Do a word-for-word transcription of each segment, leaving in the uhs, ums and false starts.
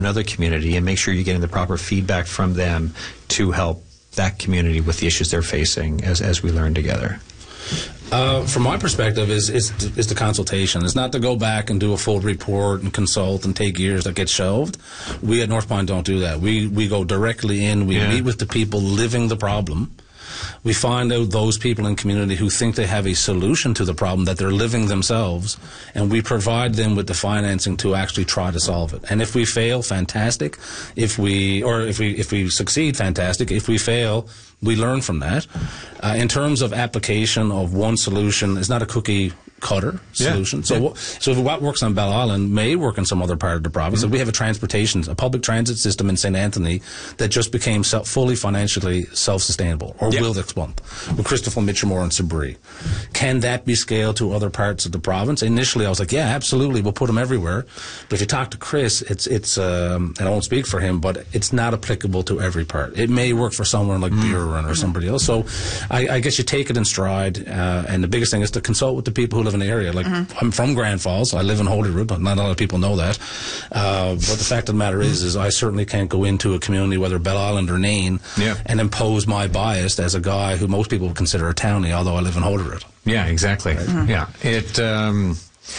another community and make sure you're getting the proper feedback from them to help that community with the issues they're facing as, as we learn together? Uh, from my perspective, is, is is the consultation. It's not to go back and do a full report and consult and take years that get shelved. We at North Point don't do that. We we go directly in. We Yeah. meet with the people living the problem. We find out those people in community who think they have a solution to the problem that they're living themselves, and we provide them with the financing to actually try to solve it. And if we fail, fantastic. If we or if we if we succeed, fantastic. If we fail, we learn from that. Uh, in terms of application of one solution, it's not a cookie cutter solution. Yeah. So, Yeah. what, so what works on Bell Island may work in some other part of the province. Mm-hmm. So we have a transportation, a public transit system in Saint Anthony that just became self, fully financially self-sustainable, or Yeah. will next month, with Christopher Mitchamore and Sabri. Can that be scaled to other parts of the province? Initially, I was like, yeah, absolutely, we'll put them everywhere. But if you talk to Chris, it's it's um, and I won't speak for him, but it's not applicable to every part. It may work for somewhere like mm-hmm. Buren or somebody else. So I, I guess you take it in stride, uh, and the biggest thing is to consult with the people who live in the area. Like, mm-hmm. I'm from Grand Falls. I live in Holyrood. Not a lot of people know that. Uh, but the fact of the matter is, is I certainly can't go into a community, whether Bell Island or Nain, yeah. and impose my bias as a guy who most people would consider a townie, although I live in Holyrood. Yeah, exactly. Right? Mm-hmm. Yeah. It. Um,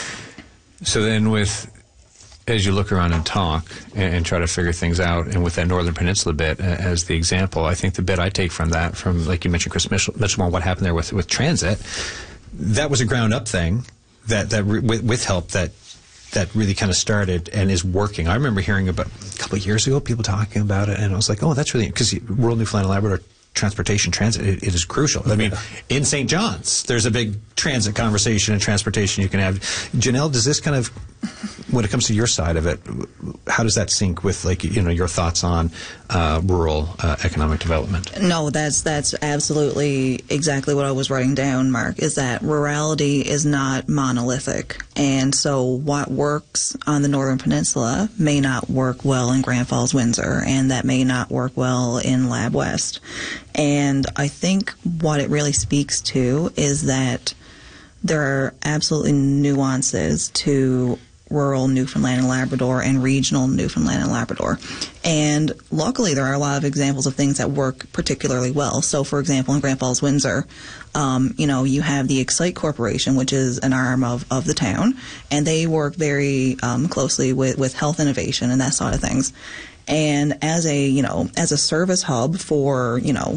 so then with... as you look around and talk and, and try to figure things out, and with that Northern Peninsula bit uh, as the example, I think the bit I take from that, from like you mentioned, Chris Mitchell, Mitchell what happened there with, with transit, that was a ground-up thing that, that re- with, with help that that really kind of started and is working. I remember hearing about a couple of years ago people talking about it, and I was like, oh, that's really, because rural Newfoundland and Labrador transportation, transit, it, it is crucial. I mean, in Saint John's, there's a big transit conversation and transportation you can have. Janelle, does this kind of, when it comes to your side of it, how does that sync with, like, you know, your thoughts on uh, rural uh, economic development? No, that's that's absolutely exactly what I was writing down, Mark, is that rurality is not monolithic. And so what works on the Northern Peninsula may not work well in Grand Falls, Windsor, and that may not work well in Lab West. And I think what it really speaks to is that there are absolutely nuances to rural Newfoundland and Labrador and regional Newfoundland and Labrador. And luckily, there are a lot of examples of things that work particularly well. So, for example, in Grand Falls, Windsor, um, you know, you have the Excite Corporation, which is an arm of, of the town, and they work very um, closely with, with health innovation and that sort of things. And as a, you know, as a service hub for, you know,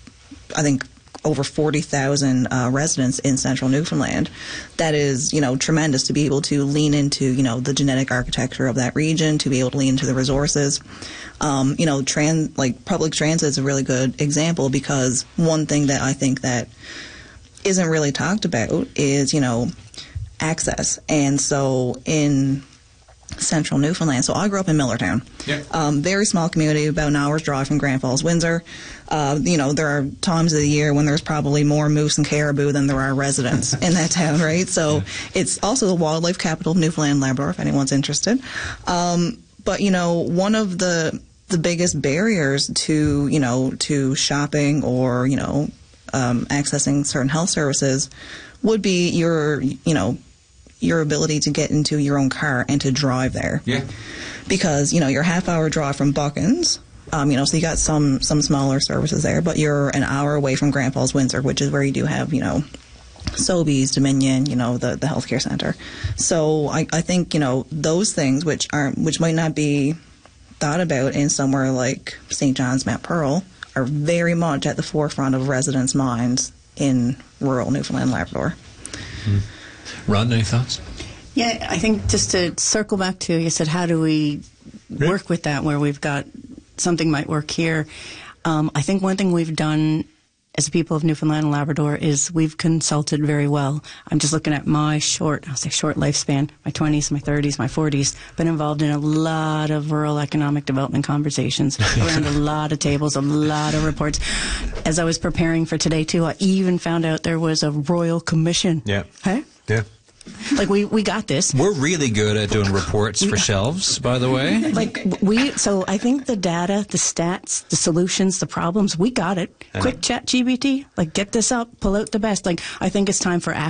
I think over forty thousand uh, residents in central Newfoundland, that is, you know, tremendous to be able to lean into, you know, the genetic architecture of that region, to be able to lean into the resources. Um, you know, trans, like public transit is a really good example, because one thing that I think that isn't really talked about is, you know, access. And so in central Newfoundland. So I grew up in Millertown. Yeah. Um, very small community, about an hour's drive from Grand Falls, Windsor. Uh, you know, there are times of the year when there's probably more moose and caribou than there are residents in that town, right? So yeah. It's also the wildlife capital of Newfoundland and Labrador, if anyone's interested. Um, but, you know, one of the the biggest barriers to, you know, to shopping or, you know, um, accessing certain health services would be your, you know, your ability to get into your own car and to drive there. Yeah. Because, you know, you're a half hour drive from Buckins, um, you know, so you got some, some smaller services there, but you're an hour away from Grand Falls, Windsor, which is where you do have, you know, Sobeys, Dominion, you know, the, the healthcare center. So I, I think, you know, those things which aren't, which might not be thought about in somewhere like Saint John's, Mount Pearl, are very much at the forefront of residents' minds in rural Newfoundland and Labrador. Mm-hmm. Ron, any thoughts? Yeah, I think just to circle back to, you said, how do we work with that where we've got something might work here? Um, I think one thing we've done as a people of Newfoundland and Labrador is we've consulted very well. I'm just looking at my short, I'll say short lifespan, my twenties, my thirties, my forties, been involved in a lot of rural economic development conversations, around a lot of tables, a lot of reports. As I was preparing for today, too, I even found out there was a Royal Commission. Yeah. Hey? Yeah. Like, we, we got this. We're really good at doing reports for shelves, by the way. Like, we, so I think the data, the stats, the solutions, the problems, we got it. Uh-huh. Quick chat G B T, like, get this up, pull out the best. Like, I think it's time for action.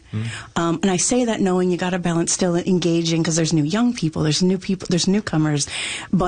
Mm. Um, and I say that knowing you got to balance still engaging because there's new young people, there's new people, there's newcomers, but